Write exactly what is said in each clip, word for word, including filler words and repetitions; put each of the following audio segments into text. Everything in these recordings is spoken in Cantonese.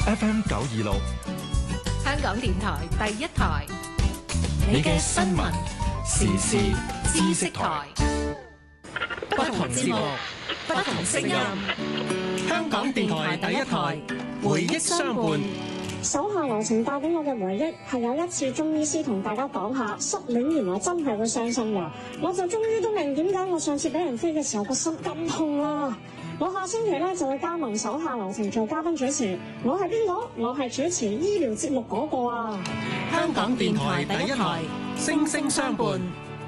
F M 九二六， 香港電台第一台， 你嘅新聞時事知識台， 不同節目，不同聲音，香港電台第一台，回憶相伴。 手下留情帶俾我嘅回憶係有一次中醫師同大家講下失戀原來真係會傷心㗎，我就終於都明點解我上次俾人飛嘅時候個心咁痛啦。我下星期咧就會加盟手下留情做嘉賓主持，我係邊個？我係主持醫療節目嗰個啊！ 香港電台第一台，聲聲相伴。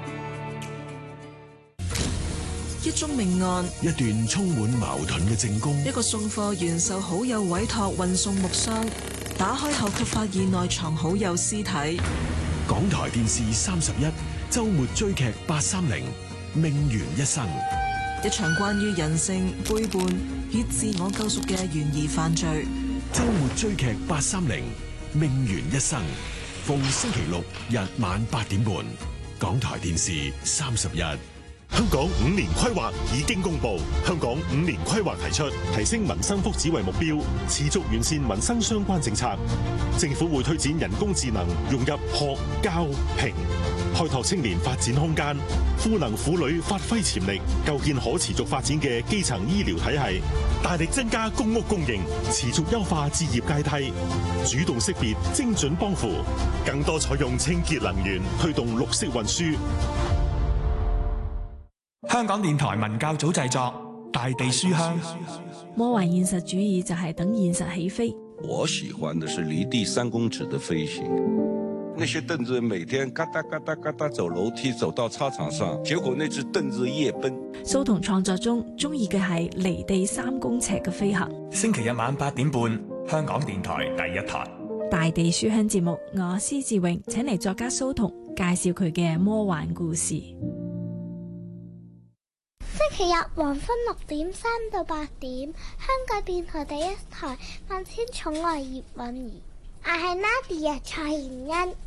一宗命案， 一段充滿矛盾嘅證供， 一個送貨員受好友委託運送木箱，打開後卻發現內藏好友屍體。 港台電視三十一周末追劇八三零命懸一生， 一場關於人性背叛與自我救贖嘅懸疑犯罪。 周末追劇八三零命懸一生，逢星期六日晚八點半，港台電視三十一。 香港五年規劃已經公布，香港五年規劃提出提升民生福祉為目標，持續完善民生相關政策。政府會推展人工智能融入學教評，開拓青年發展空間，賦能婦女發揮潛力，構建可持續發展嘅基層醫療體系，大力增加公屋供應，持續優化置業階梯，主動識別精準幫扶，更多採用清潔能源，推動綠色運輸。 香港電台文教組製作《大地書香》。 魔幻現實主義就係等現實起飛。 我喜歡的是離地三公尺的飛行。那些凳子每天嘎嗒嘎嗒嘎嗒走樓梯走到操場上，結果那隻凳子夜奔。 蘇童創作中中意嘅係離地三公尺嘅飛行。 星期日晚八點半，香港電台第一台《 大地書香》節目，我施志榮請嚟作家蘇童介紹佢嘅魔幻故事。 星期日黃昏六點三到八點，香港電台第一台萬千寵愛葉韻儀，我係 Nadia 蔡妍恩。